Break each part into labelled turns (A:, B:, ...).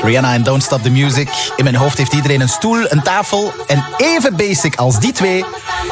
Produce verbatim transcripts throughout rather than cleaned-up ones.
A: Rihanna en Don't Stop the Music. In mijn hoofd heeft iedereen een stoel, een tafel en even basic als die twee,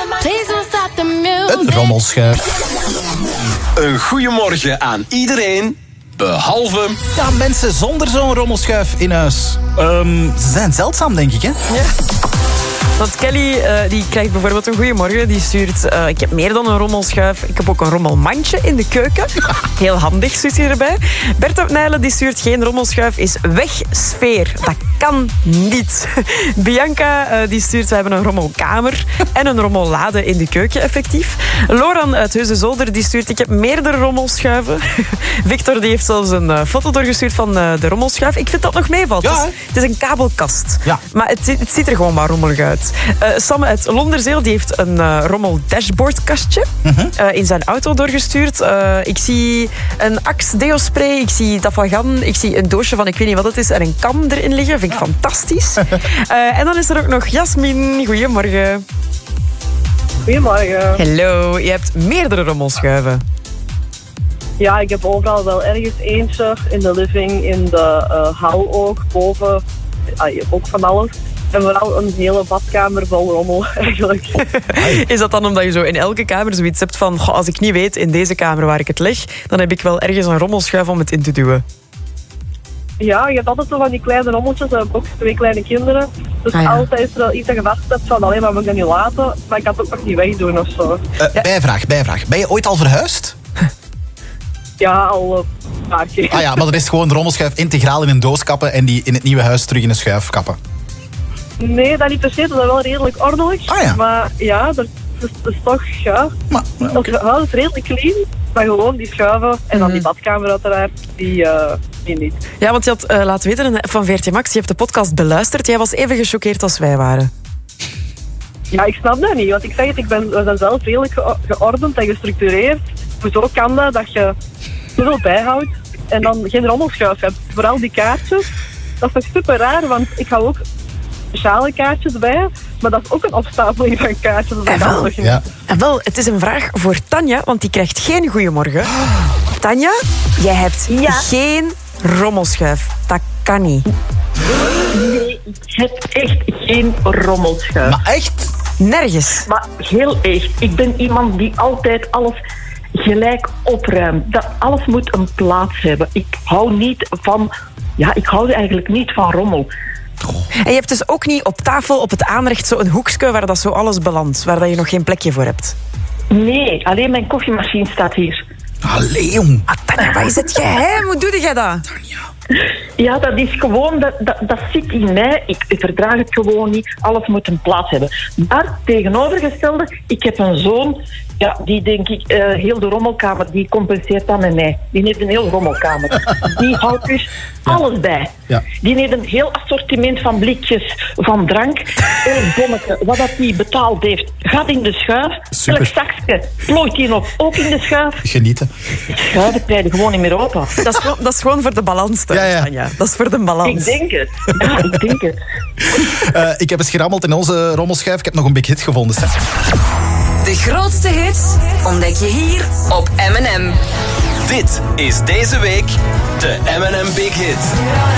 A: een rommelschuif.
B: Een goeiemorgen aan iedereen, behalve...
A: Ja, mensen zonder zo'n rommelschuif in huis. Um, ze zijn zeldzaam, denk ik, hè?
C: Ja. Want Kelly uh, die krijgt bijvoorbeeld een goeiemorgen. Die stuurt, uh, ik heb meer dan een rommelschuif. Ik heb ook een rommelmandje in de keuken. Heel handig, stuurt hij erbij. Bert op Nijlen die stuurt geen rommelschuif, is weg sfeer. Dat kan niet. Bianca uh, die stuurt, we hebben een rommelkamer en een rommellade in de keuken, effectief. Loran uit Heusden-Zolder die stuurt, ik heb meerdere rommelschuiven. Victor die heeft zelfs een uh, foto doorgestuurd van uh, de rommelschuif. Ik vind dat nog meevalt.
A: Ja,
C: het, is, het is een kabelkast.
A: Ja.
C: Maar het, het ziet er gewoon maar rommelig uit. Uh, Sam uit Londerzeel die heeft een uh, rommel dashboardkastje uh-huh. uh, in zijn auto doorgestuurd. Uh, ik zie een Axe deo-spray, ik zie Dafalgan, ik zie een doosje van ik weet niet wat het is en een kam erin liggen. Vind ik ja. fantastisch. uh, en dan is er ook nog Jasmin. Goedemorgen.
D: Goedemorgen.
C: Hallo, je hebt meerdere rommelschuiven.
D: Ja, ik heb overal wel ergens eentje. In de living, in de uh, hal ook, boven. Uh, ook van alles. En vooral een hele badkamer vol rommel, eigenlijk.
C: Is dat dan omdat je zo in elke kamer zoiets hebt van... Goh, als ik niet weet in deze kamer waar ik het leg, dan heb ik wel ergens een rommelschuif om het in te duwen?
D: Ja, je hebt altijd zo van die kleine rommeltjes. We hebben ook twee kleine kinderen. Dus ah, ja. altijd is er wel iets dat je vast hebt van... Alleen maar moet ik dat niet laten. Maar ik kan het ook nog niet wegdoen of zo.
A: Uh, ja. Bijvraag, bijvraag. Ben je ooit al verhuisd?
D: Ja, al uh, een paar keer.
A: Ah ja, maar dan is gewoon de rommelschuif integraal in een doos kappen en die in het nieuwe huis terug in een schuif kappen.
D: Nee, dat niet per se. Dat is wel redelijk ordelijk.
A: Ah, ja.
D: Maar ja, dat is, dat is toch... Ja,
A: maar, maar, okay.
D: dat is redelijk clean. Maar gewoon die schuiven en dan mm-hmm. die badkamer uiteraard, die, uh, die niet.
C: Ja, want je had uh, laten weten van V R T Max, je hebt de podcast beluisterd. Jij was even gechoqueerd als wij waren.
D: Ja, ik snap dat niet. Want ik zeg het, ik ben, we zijn zelf redelijk geordend en gestructureerd. Hoezo kan dat, dat je te veel bijhoudt en dan geen rommelschuif hebt. Vooral die kaartjes, dat is toch super raar, want ik hou ook speciale kaartjes bij, maar dat is ook een opstapeling van kaartjes.
C: En wel, ja. en wel, het is een vraag voor Tanja, want die krijgt geen goeiemorgen. Tanja, jij hebt ja. geen rommelschuif. Dat kan niet.
E: Nee, ik heb echt geen rommelschuif.
A: Maar echt?
C: Nergens.
E: Maar heel echt. Ik ben iemand die altijd alles gelijk opruimt. Dat alles moet een plaats hebben. Ik hou niet van... Ja, ik hou eigenlijk niet van rommel.
C: En je hebt dus ook niet op tafel op het aanrecht zo'n hoekje waar dat zo alles belandt, waar dat je nog geen plekje voor hebt?
E: Nee, alleen mijn koffiemachine staat hier.
A: Allee, jong.
C: Ah, Tanja, wat is het geheim? Hoe doe jij dat?
A: Tanja.
E: Ja, dat is gewoon, dat, dat, dat zit in mij. Ik, ik verdraag het gewoon niet. Alles moet een plaats hebben. Maar tegenovergestelde, ik heb een zoon, ja, die denk ik, uh, heel de rommelkamer, die compenseert dan met mij. Die heeft een heel rommelkamer. Die houdt dus ja. alles bij. Ja. Die heeft een heel assortiment van blikjes van drank. Elk bonnetje, wat dat die betaald heeft, gaat in de schuif. Elk zakje plooit hij nog ook in de schuif.
A: Genieten.
E: Die schuiven krijgen gewoon niet meer open.
C: Dat is gewoon, dat is gewoon voor de balans. Ja, ja. Ja, dat is voor de balans.
E: Ik denk het. Ja, ik denk het.
A: Uh, ik heb eens gerammeld in onze rommelschuif. Ik heb nog een big hit gevonden.
F: De grootste hits ontdek je hier op M en M.
B: Dit is deze week de M en M Big Hit.